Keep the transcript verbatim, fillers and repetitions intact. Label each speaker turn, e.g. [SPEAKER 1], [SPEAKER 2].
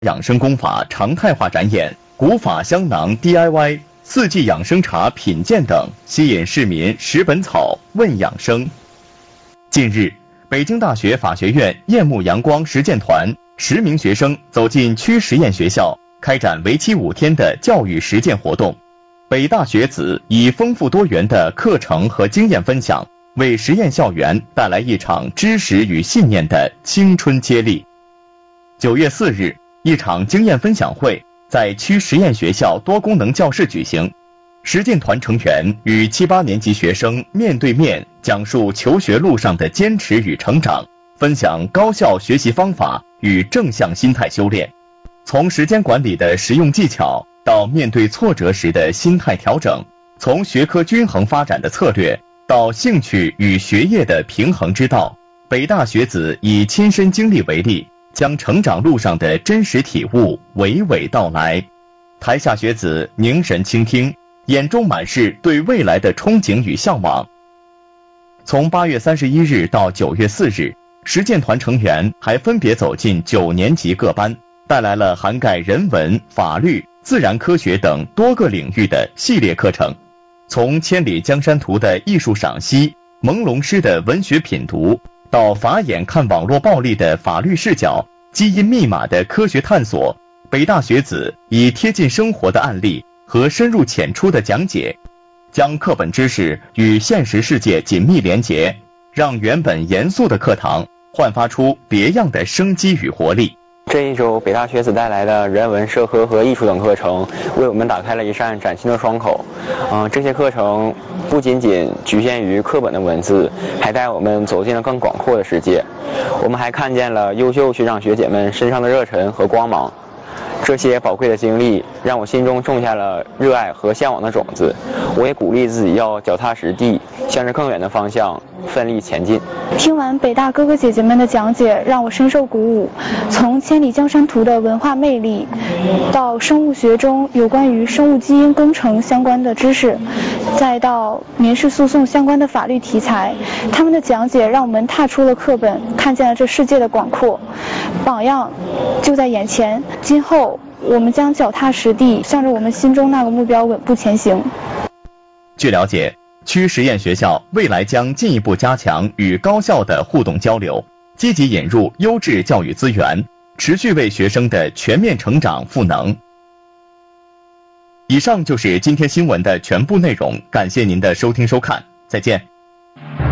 [SPEAKER 1] 养生功法常态化展演、古法香囊 D I Y、四季养生茶品鉴等，吸引市民识本草、问养生。近日，北京大学法学院夜幕阳光实践团十名学生走进区实验学校，开展为期五天的教育实践活动。北大学子以丰富多元的课程和经验分享，为实验校园带来一场知识与信念的青春接力。九月四日，一场经验分享会在区实验学校多功能教室举行，实践团成员与七八年级学生面对面讲述求学路上的坚持与成长，分享高效学习方法与正向心态修炼。从时间管理的实用技巧到面对挫折时的心态调整，从学科均衡发展的策略到兴趣与学业的平衡之道，北大学子以亲身经历为例，将成长路上的真实体悟娓娓道来。台下学子凝神倾听，眼中满是对未来的憧憬与向往。从八月三十一日到九月四日，实践团成员还分别走进九年级各班，带来了涵盖人文、法律、自然科学等多个领域的系列课程。从千里江山图的艺术赏析、朦胧诗的文学品读，到法眼看网络暴力的法律视角、基因密码的科学探索，北大学子以贴近生活的案例和深入浅出的讲解，将课本知识与现实世界紧密连结，让原本严肃的课堂焕发出别样的生机与活力。
[SPEAKER 2] 这一周，北大学子带来的人文、社科和艺术等课程，为我们打开了一扇崭新的窗口。嗯、呃，这些课程不仅仅局限于课本的文字，还带我们走进了更广阔的世界。我们还看见了优秀学长学姐们身上的热忱和光芒。这些宝贵的经历让我心中种下了热爱和向往的种子，我也鼓励自己要脚踏实地，向着更远的方向奋力前进。
[SPEAKER 3] 听完北大哥哥姐姐们的讲解，让我深受鼓舞。从千里江山图的文化魅力，到生物学中有关于生物基因工程相关的知识，再到民事诉讼相关的法律题材，他们的讲解让我们踏出了课本，看见了这世界的广阔。榜样就在眼前，今后我们将脚踏实地，向着我们心中那个目标稳步前行。
[SPEAKER 1] 据了解，区实验学校未来将进一步加强与高校的互动交流，积极引入优质教育资源，持续为学生的全面成长赋能。以上就是今天新闻的全部内容，感谢您的收听收看，再见。